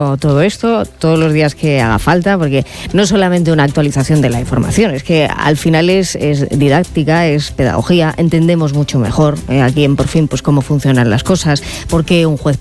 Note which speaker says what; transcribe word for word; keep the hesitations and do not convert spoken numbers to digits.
Speaker 1: todo esto todos los días que haga falta, porque no solamente una actualización de la información, es que al final es, es didáctica, es pedagogía, entendemos mucho mejor eh, aquí en Por Fin pues cómo funcionan las cosas, por qué un juez